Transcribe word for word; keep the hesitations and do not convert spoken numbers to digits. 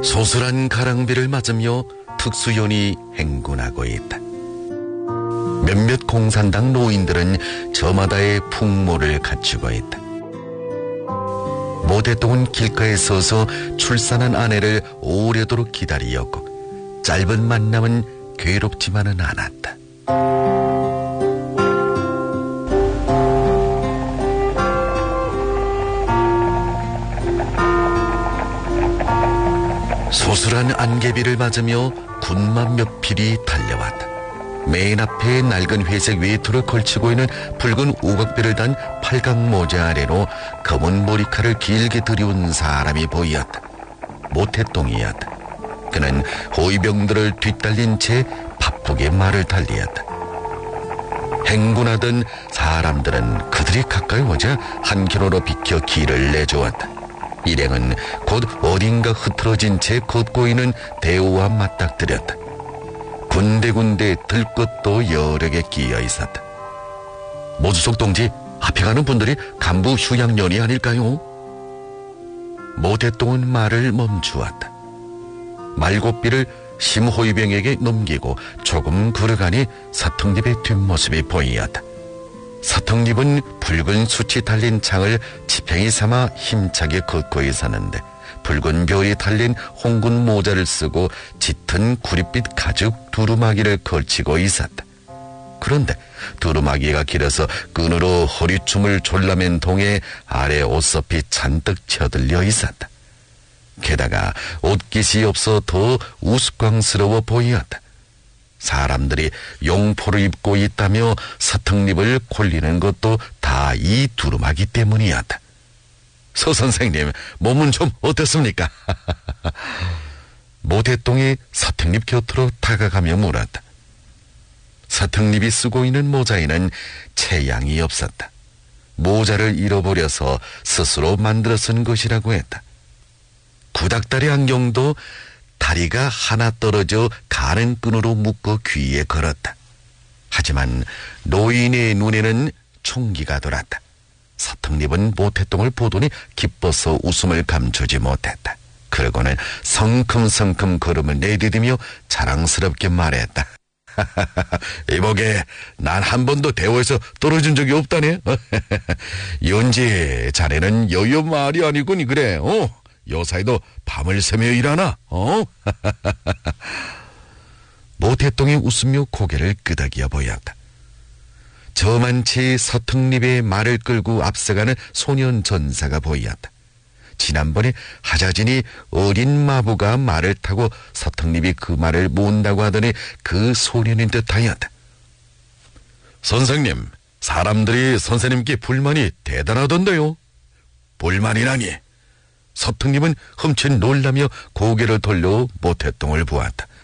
소슬한 가랑비를 맞으며 특수연이 행군하고 있다. 몇몇 공산당 노인들은 저마다의 풍모를 갖추고 있다. 모 대통은 길가에 서서 출산한 아내를 오래도록 기다리었고 짧은 만남은 괴롭지만은 않았다. 소슬한 안개비를 맞으며 군만 몇 필이 달려왔다. 맨 앞에 낡은 회색 외투를 걸치고 있는 붉은 오각배를 단 팔각 모자 아래로 검은 머리칼을 길게 들이운 사람이 보였다. 모태똥이었다. 그는 호위병들을 뒤딸린 채 바쁘게 말을 달리었다. 행군하던 사람들은 그들이 가까이 오자 한 곁으로 비켜 길을 내주었다. 일행은 곧 어딘가 흐트러진 채 걷고 있는 대우와 맞닥뜨렸다. 군데군데 들것도 여러 개 끼어 있었다. 모주석 동지, 앞에 가는 분들이 간부 휴양년이 아닐까요? 모대똥은 말을 멈추었다. 말고삐를 심호위병에게 넘기고 조금 걸어가니 사턱잎의 뒷모습이 보이었다. 사턱잎은 붉은 숯이 달린 창을 지팽이 삼아 힘차게 걷고 있었는데 붉은 별이 달린 홍군 모자를 쓰고 짙은 구릿빛 가죽 두루마기를 걸치고 있었다. 그런데 두루마기가 길어서 끈으로 허리춤을 졸라맨 동에 아래 옷섭이 잔뜩 쳐들려 있었다. 게다가 옷깃이 없어 더 우스꽝스러워 보였다. 사람들이 용포를 입고 있다며 사턱잎을 콜리는 것도 다 이 두루마기 때문이었다. 서 선생님, 몸은 좀 어떻습니까? 모대똥이 사턱잎 곁으로 다가가며 물었다. 사턱잎이 쓰고 있는 모자에는 체양이 없었다. 모자를 잃어버려서 스스로 만들어 쓴 것이라고 했다. 구닥다리 안경도 다리가 하나 떨어져 가는 끈으로 묶어 귀에 걸었다. 하지만 노인의 눈에는 총기가 돌았다. 사턱잎은 모태똥을 보더니 기뻐서 웃음을 감추지 못했다. 그러고는 성큼성큼 걸음을 내디디며 자랑스럽게 말했다. 이보게, 난 한 번도 대우에서 떨어진 적이 없다네. 연지, 자네는 여여 말이 아니구니 그래. 어? 요사이도 밤을 새며 일하나? 어? 모태똥이 웃으며 고개를 끄덕여 보였다. 저만치 사턱잎에 말을 끌고 앞서가는 소년 전사가 보였다. 지난번에 하자진이 어린 마부가 말을 타고 사턱잎이 그 말을 몬다고 하더니 그 소년인 듯하였다. 선생님, 사람들이 선생님께 불만이 대단하던데요. 불만이라니? 사턱잎은 흠칫 놀라며 고개를 돌려 모태똥을 보았다.